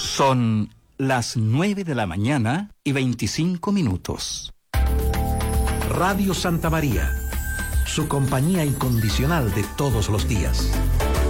Son las 9:25 a.m. Radio Santa María, su compañía incondicional de todos los días.